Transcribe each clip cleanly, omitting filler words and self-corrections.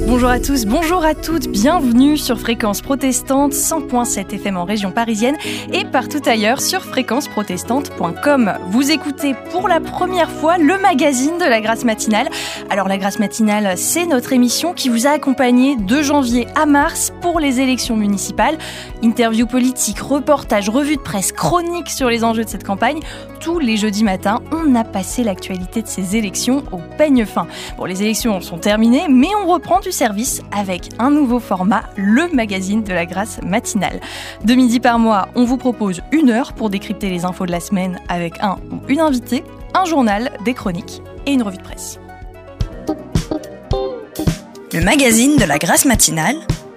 Bonjour à tous, bonjour à toutes, bienvenue sur Fréquence Protestante, 100.7 FM en région parisienne et partout ailleurs sur fréquenceprotestante.com. Vous écoutez pour la première fois le magazine de la Grâce matinale. Alors la Grâce matinale, c'est notre émission qui vous a accompagné de janvier à mars pour les élections municipales. Interviews politiques, reportages, revues de presse, chroniques sur les enjeux de cette campagne. Tous les jeudis matins, on a passé l'actualité de ces élections au peigne fin. Bon, les élections sont terminées, mais on reprend du service avec un nouveau format, le magazine de la Grâce matinale. De midi par mois, on vous propose 1 heure pour décrypter les infos de la semaine avec un ou une invitée, un journal, des chroniques et une revue de presse. Le magazine de la Grâce matinale.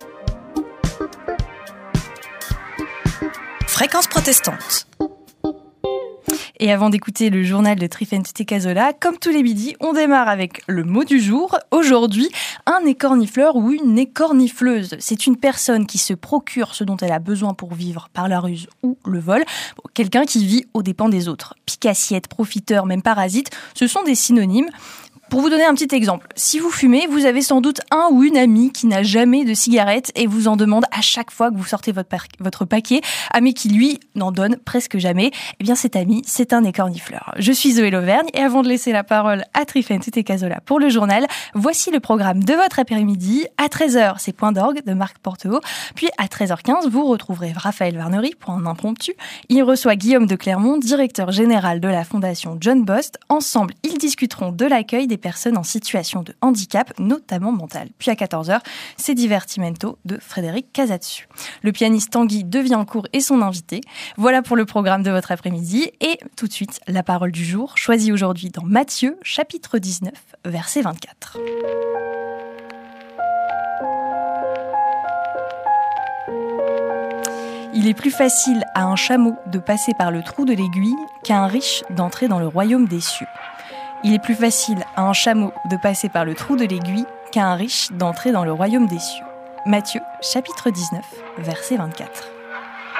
Fréquence protestante. Et avant d'écouter le journal de Tryphène Tutté-Cazola, comme tous les midis, on démarre avec le mot du jour. Aujourd'hui, un écornifleur ou une écornifleuse. C'est une personne qui se procure ce dont elle a besoin pour vivre par la ruse ou le vol. Bon, quelqu'un qui vit aux dépens des autres. Pique-assiette, profiteur, même parasite, ce sont des synonymes. Pour vous donner un petit exemple, si vous fumez, vous avez sans doute un ou une amie qui n'a jamais de cigarette et vous en demande à chaque fois que vous sortez votre paquet, mais qui lui n'en donne presque jamais. Eh bien cet ami, c'est un écornifleur. Je suis Zoé Lauvergne et avant de laisser la parole à Tryphène Tutté-Cazola pour le journal, voici le programme de votre après-midi. À 13h, c'est Point d'orgue de Marc Porteau. Puis à 13h15, vous retrouverez Raphaël Varnery pour un impromptu. Il reçoit Guillaume de Clermont, directeur général de la fondation John Bost. Ensemble, ils discuteront de l'accueil des personnes en situation de handicap, notamment mental. Puis à 14h, c'est Divertimento de Frédéric Casatsu. Le pianiste Tanguy Deviencourt est son invité. Voilà pour le programme de votre après-midi. Et tout de suite, la parole du jour, choisie aujourd'hui dans Matthieu, chapitre 19, verset 24. Il est plus facile à un chameau de passer par le trou de l'aiguille qu'à un riche d'entrer dans le royaume des cieux. Il est plus facile à un chameau de passer par le trou de l'aiguille qu'à un riche d'entrer dans le royaume des cieux. Matthieu, chapitre 19, verset 24.